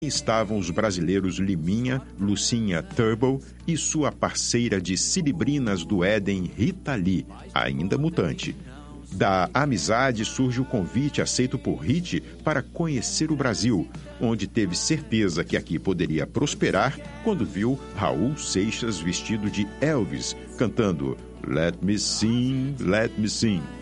estavam os brasileiros Liminha, Lucinha Turbo e sua parceira de Cilibrinas do Éden, Rita Lee, ainda mutante. Da amizade surge o convite aceito por Rit para conhecer o Brasil, onde teve certeza que aqui poderia prosperar quando viu Raul Seixas vestido de Elvis, cantando Let Me Sing, Let Me Sing.